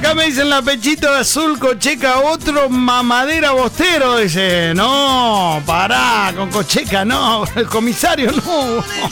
Acá me dicen la Pechito de Azul, Cocheca, otro mamadera bostero, dice. No, pará, con Cocheca, no, el comisario, no.